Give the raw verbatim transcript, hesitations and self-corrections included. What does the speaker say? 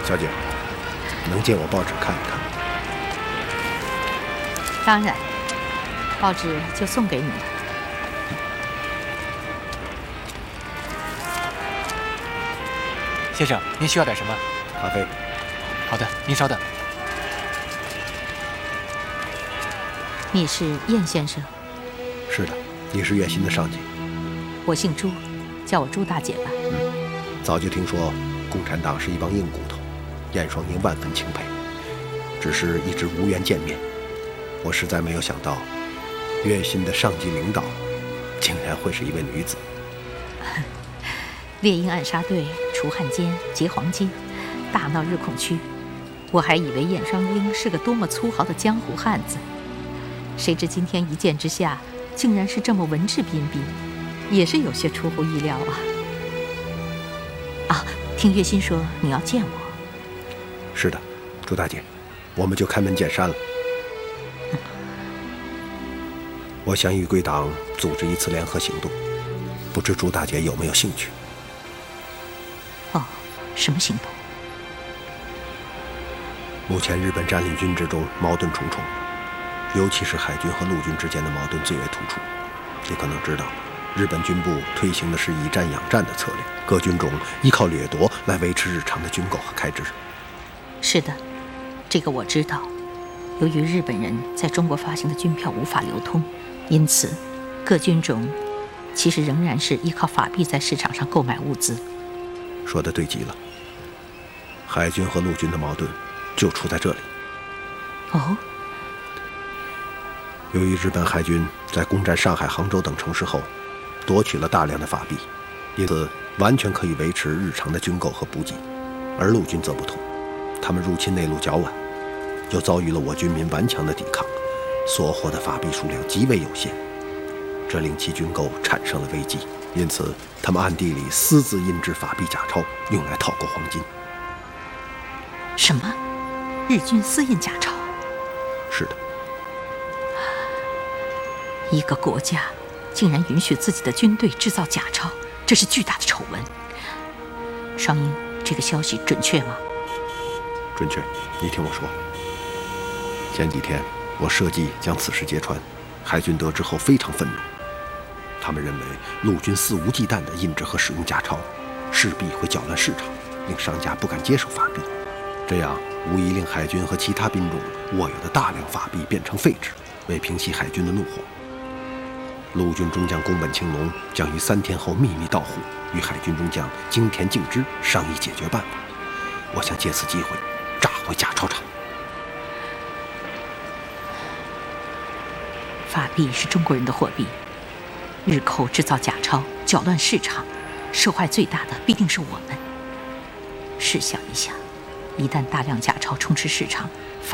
小姐，能借我报纸看一看？ 当然，报纸就送给你了。 先生，您需要点什么？ 咖啡。 好的，您稍等。 你是燕先生？ 是的，你是月薪的上级。 我姓朱，叫我朱大姐吧。 嗯，早就听说共产党是一帮硬骨头，燕双英万分钦佩，只是一直无缘见面。我实在没有想到，月薪的上级领导竟然会是一位女子。 猎鹰暗杀队除汉奸、劫黄金，大闹日孔区，我还以为燕双英是个多么粗豪的江湖汉子，谁知今天一见之下，竟然是这么文质彬彬，也是有些出乎意料啊！啊，听月薪说你要见我。 是的，朱大姐，我们就开门见山了。 嗯、 我想与贵党组织一次联合行动，不知朱大姐有没有兴趣？ 哦，什么行动？ 目前日本占领军之中矛盾重重，尤其是海军和陆军之间的矛盾最为突出。你可能知道，日本军部推行的是以战养战的策略，各军种依靠掠夺来维持日常的军购和开支。 是的，这个我知道。由于日本人在中国发行的军票无法流通，因此各军种其实仍然是依靠法币在市场上购买物资。 说得对极了，海军和陆军的矛盾就出在这里。 哦， 由于日本海军在攻占上海、杭州等城市后，夺取了大量的法币，因此完全可以维持日常的军购和补给，而陆军则不同，他们入侵内陆较晚，又遭遇了我军民顽强的抵抗，所获的法币数量极为有限，这令其军购产生了危机。因此他们暗地里私自印制法币假钞，用来套购黄金。 什么？日军私印假钞？ 是的。 一个国家竟然允许自己的军队制造假钞，这是巨大的丑闻。双英，这个消息准确吗？ 准确，你听我说。前几天我设计将此事揭穿，海军得知后非常愤怒，他们认为陆军肆无忌惮地印制和使用假钞，势必会搅乱市场，令商家不敢接受法币，这样无疑令海军和其他兵种握有的大量法币变成废纸。为平息海军的怒火，陆军中将宫本清隆将于三天后秘密到沪，与海军中将金田敬之商议解决办法。我想借此机会炸毁假钞厂。 法币是中国人的货币，日寇制造假钞，搅乱市场，受害最大的必定是我们。试想一下，一旦大量假钞充斥市场，法